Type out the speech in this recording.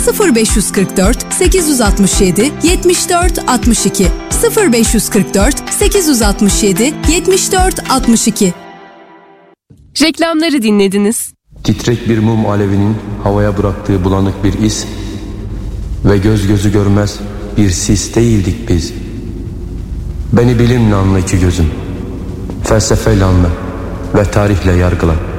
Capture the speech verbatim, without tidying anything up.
sıfır beş kırk dört sekiz altı yedi yetmiş dört altmış iki sıfır beş kırk dört sekiz altı yedi yetmiş dört altmış iki. Reklamları dinlediniz. Titrek bir mum alevinin havaya bıraktığı bulanık bir iz ve göz gözü görmez bir sis değildik biz. Beni bilimle anla iki gözüm, felsefeyle anla ve tarihle yargıla.